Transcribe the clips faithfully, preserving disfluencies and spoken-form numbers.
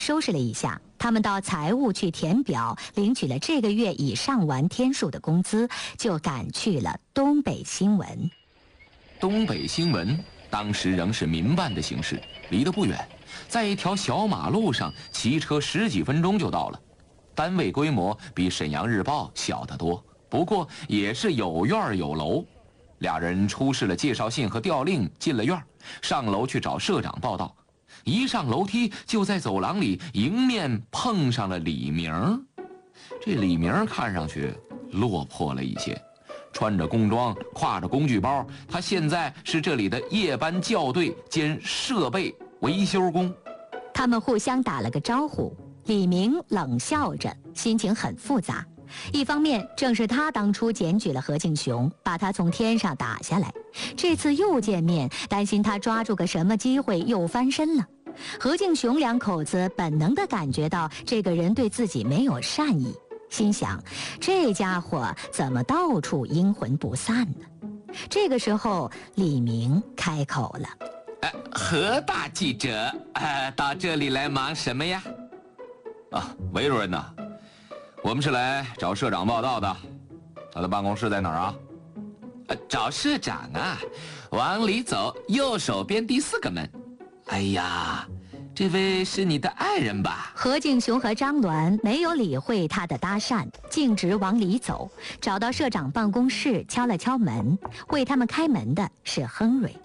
收拾了一下，他们到财务去填表，领取了这个月已上完天数的工资，就赶去了东北新闻。 东北新闻当时仍是民办的形式，离得不远，在一条小马路上，骑车十几分钟就到了。单位规模比沈阳日报小得多，不过也是有院有楼。俩人出示了介绍信和调令，进了院，上楼去找社长报道。一上楼梯，就在走廊里迎面碰上了李明。这李明看上去落魄了一些，穿着工装，挎着工具包，他现在是这里的夜班校对兼设备维修工。 他们互相打了个招呼，李明冷笑着，心情很复杂。一方面，正是他当初检举了何敬雄，把他从天上打下来，这次又见面，担心他抓住个什么机会又翻身了。何敬雄两口子本能地感觉到这个人对自己没有善意，心想这家伙怎么到处阴魂不散呢？这个时候，李明开口了： 呃，何大记者，呃，到这里来忙什么呀？啊，韦主任呐，我们是来找社长报道的，他的办公室在哪儿啊？呃，找社长啊，往里走，右手边第四个门。哎呀，这位是你的爱人吧？ 何敬雄和张鸾没有理会他的搭讪，径直往里走，找到社长办公室，敲了敲门。为他们开门的是亨瑞。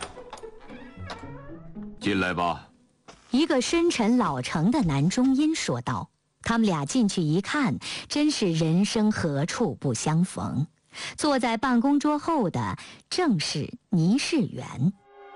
进来吧。 一个深沉老成的男中音说道。他们俩进去一看，真是人生何处不相逢。坐在办公桌后的正是倪世元。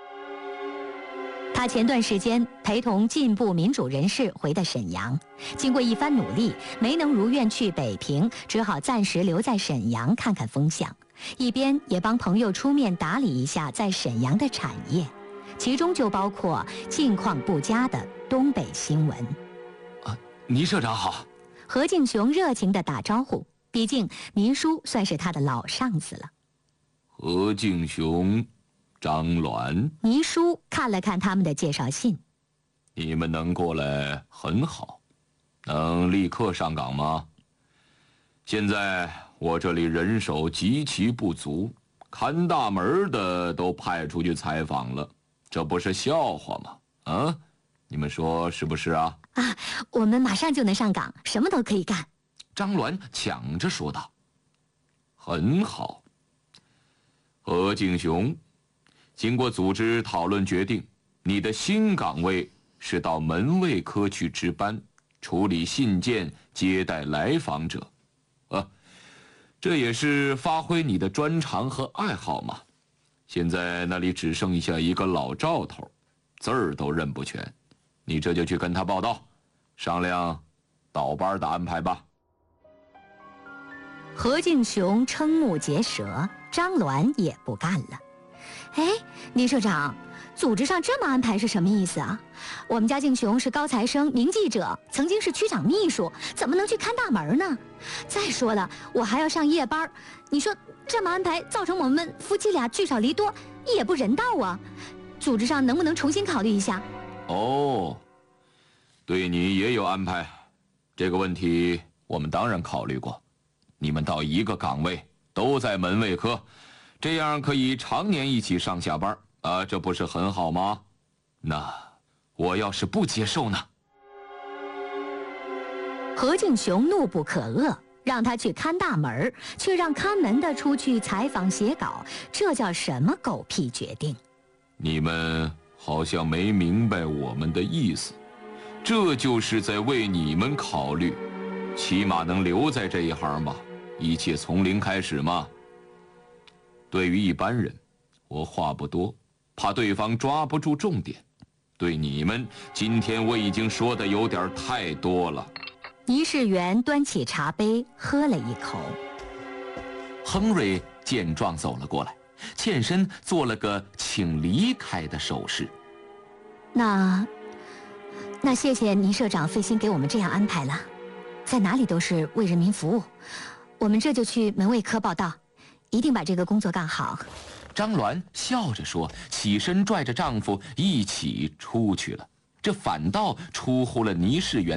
他前段时间陪同进步民主人士回的沈阳，经过一番努力，没能如愿去北平，只好暂时留在沈阳看看风向，一边也帮朋友出面打理一下在沈阳的产业，其中就包括境况不佳的东北新闻。 啊，倪社长好。 何敬雄热情地打招呼，毕竟倪叔算是他的老上司了。 何敬雄，张鸾。 倪叔看了看他们的介绍信。 你们能过来很好，能立刻上岗吗？现在我这里人手极其不足，看大门的都派出去采访了，这不是笑话吗？啊，你们说是不是啊？ 啊，我们马上就能上岗，什么都可以干。 张鸾抢着说道。很好。何敬雄，经过组织讨论决定，你的新岗位是到门卫科去值班，处理信件，接待来访者。啊，这也是发挥你的专长和爱好嘛。现在那里只剩下一个老赵头，字儿都认不全，你这就去跟他报道，商量倒班的安排吧。 何敬雄瞠目结舌，张鸾也不干了。哎，倪社长，组织上这么安排是什么意思啊？我们家敬雄是高材生、名记者，曾经是区长秘书，怎么能去看大门呢？再说了，我还要上夜班，你说这么安排，造成我们夫妻俩聚少离多，也不人道啊。组织上能不能重新考虑一下？ 哦，对你也有安排，这个问题我们当然考虑过。你们到一个岗位，都在门卫科，这样可以常年一起上下班啊，这不是很好吗？那我要是不接受呢？ 何敬雄怒不可遏，让他去看大门，却让看门的出去采访写稿，这叫什么狗屁决定？ 你们好像没明白我们的意思，这就是在为你们考虑，起码能留在这一行吧，一切从零开始嘛。对于一般人，我话不多，怕对方抓不住重点。对你们，今天我已经说的有点太多了。 倪世元端起茶杯喝了一口。 亨瑞见状走了过来，欠身做了个请离开的手势。 那那谢谢倪社长费心给我们这样安排了，在哪里都是为人民服务，我们这就去门卫科报道，一定把这个工作干好。 张鸾笑着说，起身拽着丈夫一起出去了，这反倒出乎了倪世元